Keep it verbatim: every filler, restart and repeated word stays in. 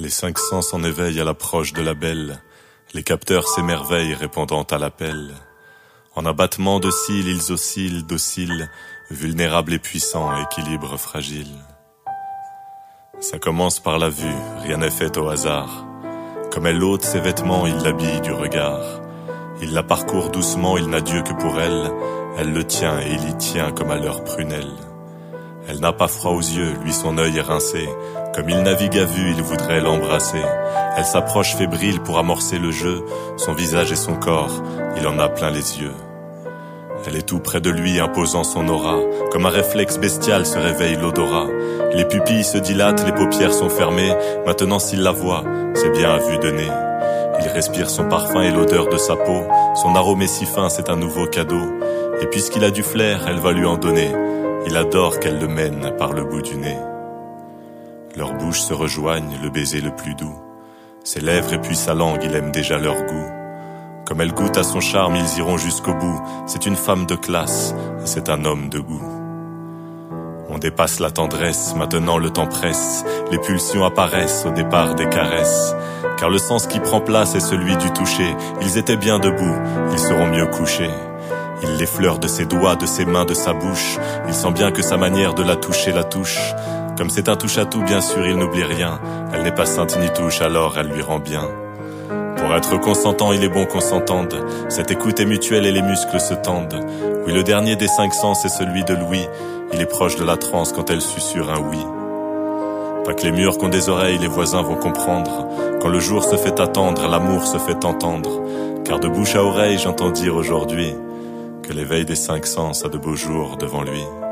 Les cinq sens en éveil à l'approche de la belle, les capteurs s'émerveillent répondant à l'appel. En un battement de cils, ils oscillent, dociles, vulnérables et puissants, équilibre fragile. Ça commence par la vue, rien n'est fait au hasard. Comme elle ôte ses vêtements, il l'habille du regard. Il la parcourt doucement, il n'a Dieu que pour elle. Elle le tient et il y tient comme à leur prunelle. Elle n'a pas froid aux yeux, lui son œil est rincé. Comme il navigue à vue, il voudrait l'embrasser. Elle s'approche fébrile pour amorcer le jeu. Son visage et son corps, il en a plein les yeux. Elle est tout près de lui, imposant son aura. Comme un réflexe bestial se réveille l'odorat. Les pupilles se dilatent, les paupières sont fermées. Maintenant s'il la voit, c'est bien à vue de nez. Il respire son parfum et l'odeur de sa peau. Son arôme est si fin, c'est un nouveau cadeau. Et puisqu'il a du flair, elle va lui en donner. Il adore qu'elle le mène par le bout du nez. Leurs bouches se rejoignent, le baiser le plus doux. Ses lèvres et puis sa langue, il aime déjà leur goût. Comme elle goûte à son charme, ils iront jusqu'au bout. C'est une femme de classe, et c'est un homme de goût. On dépasse la tendresse, maintenant le temps presse. Les pulsions apparaissent au départ des caresses. Car le sens qui prend place est celui du toucher. Ils étaient bien debout, ils seront mieux couchés. Il l'effleure de ses doigts, de ses mains, de sa bouche. Il sent bien que sa manière de la toucher la touche. Comme c'est un touche-à-tout, bien sûr, il n'oublie rien. Elle n'est pas sainte ni touche, alors elle lui rend bien. Pour être consentant, il est bon qu'on s'entende. Cette écoute est mutuelle et les muscles se tendent. Oui, le dernier des cinq sens est celui de l'ouïe. Il est proche de la transe quand elle susurre un oui. Pas que les murs qu'ont des oreilles, les voisins vont comprendre. Quand le jour se fait attendre, l'amour se fait entendre. Car de bouche à oreille, j'entends dire aujourd'hui que l'éveil des cinq sens a de beaux jours devant lui.